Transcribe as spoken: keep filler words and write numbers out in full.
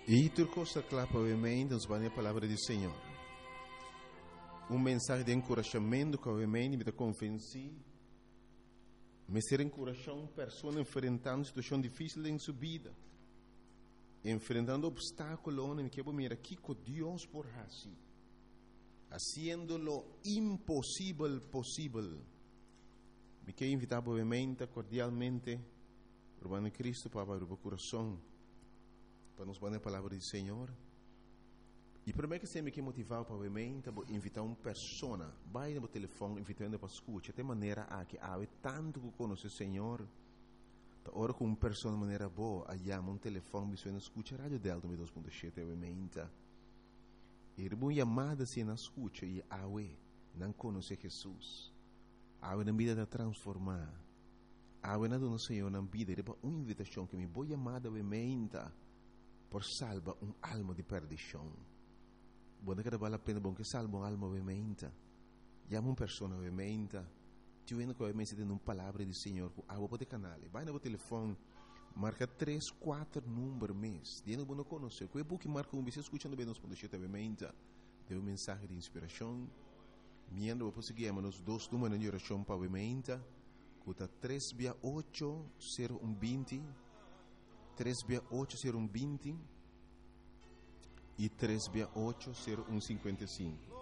E tu costa clapa ovviamente nos vai a palavra do Senhor. Um mensagem de encorajamento que ovviamente me convenci, me ser encorajando pessoas enfrentando situação difícil em sua vida, enfrentando obstáculos onde me quero mirar aqui com Deus por assim, haciendo lo impossível possível. Me quero invitar obviamente cordialmente por Cristo para abrir o coração para nos dar a palavra do Senhor. E primeiro que você me quer motivar para obviamente invitar uma pessoa, vai no telefone invitando para escutar, de maneira a que há tanto que conhece o Senhor, da hora com uma pessoa de maneira boa, aí há um telefone que você escuta a rádio Delta dois ponto sete obviamente. E uma chamada se não escuta e há não conhece Jesus, há na vida de transformar, há na do Senhor na vida, é uma invitação que me vou chamar obviamente por salvar uma alma de perdição. Buona che vale la pena bom che salva un'alma ovviamente. Chiama una persona ovviamente. Ti vedo che ovviamente siete in un palavra di Signore. Ah, vuoi poter canale. Vai no telefono. Marca tre quattro numeri mes. Tieni buono conoscere. Quei buchi marca un bisogno ascoltando bene nos ponte ovviamente. Deu un messaggio di ispirazione. Miando vuoi poter chiamare nos dos numeri di orazione ovviamente. Cuta tre otto zero uno venti. tre otto zero uno venti. E três oito zero um cinquenta e cinco.